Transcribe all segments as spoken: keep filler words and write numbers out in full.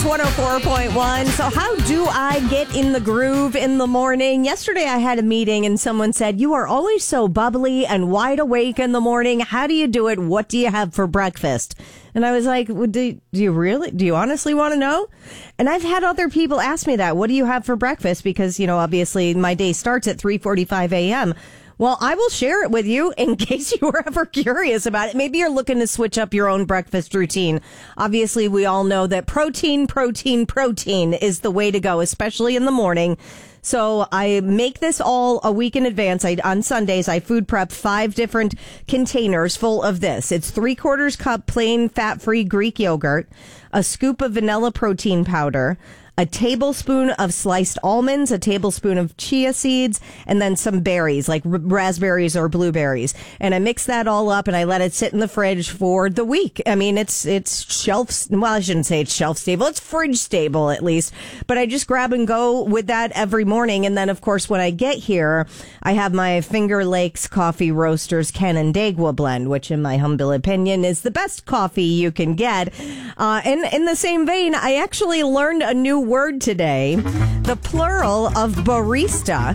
one oh four point one. So how do I get in the groove in the morning? Yesterday I had a meeting and someone said, you are always so bubbly and wide awake in the morning. How do you do it? What do you have for breakfast? And I was like, well, do, do you really, do you honestly want to know? And I've had other people ask me that. What do you have for breakfast? Because, you know, obviously my day starts at three forty-five a.m. Well, I will share it with you in case you were ever curious about it. Maybe you're looking to switch up your own breakfast routine. Obviously, we all know that protein, protein, protein is the way to go, especially in the morning. So I make this all a week in advance. I, on Sundays, I food prep five different containers full of this. It's three quarters cup plain fat-free Greek yogurt, a scoop of vanilla protein powder, a tablespoon of sliced almonds, a tablespoon of chia seeds, and then some berries like r- raspberries or blueberries. And I mix that all up and I let it sit in the fridge for the week. I mean, it's it's shelf, well, I shouldn't say it's shelf stable. It's fridge stable at least. But I just grab and go with that every morning. And then, of course, when I get here, I have my Finger Lakes Coffee Roasters Canandaigua blend, which in my humble opinion is the best coffee you can get. Uh, and in the same vein, I actually learned a new word today. The plural of barista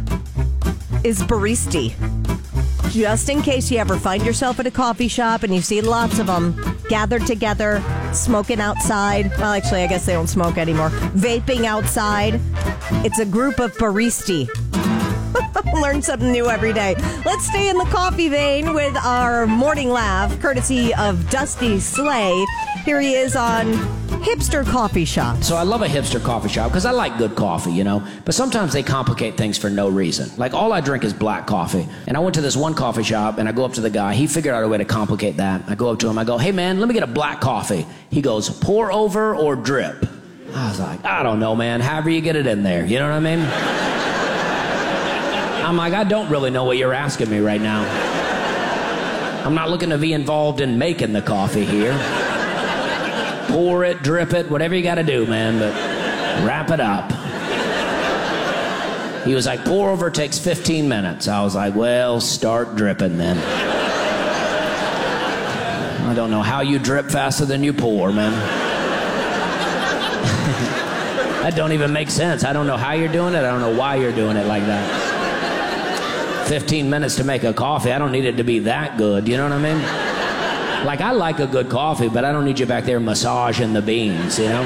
is baristi. Just in case you ever find yourself at a coffee shop and you see lots of them gathered together, smoking outside. Well, actually, I guess they don't smoke anymore. Vaping outside. It's a group of baristi. Learn something new every day. Let's stay in the coffee vein with our morning laugh, courtesy of Dusty Slay. Here he is on Hipster Coffee Shop. So I love a hipster coffee shop because I like good coffee, you know. But sometimes they complicate things for no reason. Like all I drink is black coffee. And I went to this one coffee shop and I go up to the guy. He figured out a way to complicate that. I go up to him. I go, hey, man, let me get a black coffee. He goes, pour over or drip? I was like, I don't know, man. However you get it in there. You know what I mean? I'm like, I don't really know what you're asking me right now. I'm not looking to be involved in making the coffee here. Pour it, drip it, whatever you got to do, man, but wrap it up. He was like, pour over takes fifteen minutes. I was like, well, start dripping then. I don't know how you drip faster than you pour, man. That don't even make sense. I don't know how you're doing it. I don't know why you're doing it like that. fifteen minutes to make a coffee. I don't need it to be that good. You know what I mean? Like, I like a good coffee, but I don't need you back there massaging the beans, you know?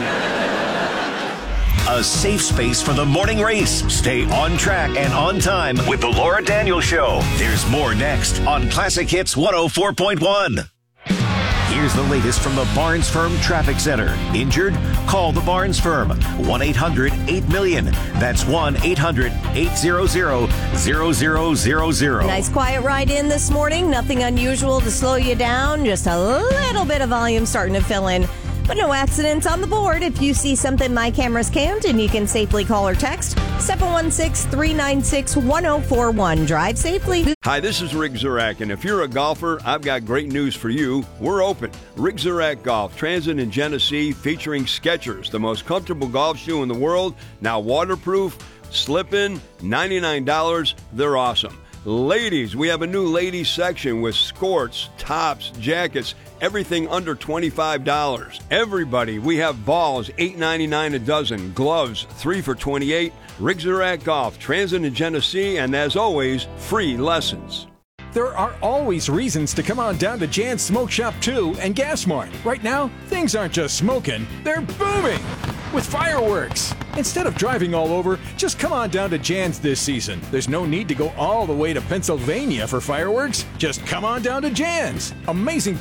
A safe space for the morning race. Stay on track and on time with the Laura Daniels Show. There's more next on Classic Hits one oh four point one. Here's the latest from the Barnes Firm Traffic Center. Injured? Call the Barnes Firm. one eight hundred eight million. That's one eight hundred eight hundred zero zero zero. Nice quiet ride in this morning. Nothing unusual to slow you down. Just a little bit of volume starting to fill in. But no accidents on the board. If you see something my cameras can't, and you can safely call or text seven one six, three nine six, one oh four one. Drive safely. Hi, this is Rick Zurak, and if you're a golfer, I've got great news for you. We're open. Rick Zurak Golf, Transit in Genesee, featuring Skechers, the most comfortable golf shoe in the world. Now waterproof, slip-in, ninety-nine dollars. They're awesome. Ladies, we have a new ladies section with skirts, tops, jackets, everything under twenty-five dollars. Everybody, we have balls, eight ninety-nine a dozen, gloves, three for twenty-eight. Rick Zurak Golf, Transit in Genesee, and as always, free lessons. There are always reasons to come on down to Jan's Smoke Shop two and Gas Mart. Right now, things aren't just smoking, they're booming with fireworks. Instead of driving all over, just come on down to Jan's this season. There's no need to go all the way to Pennsylvania for fireworks. Just come on down to Jan's. Amazing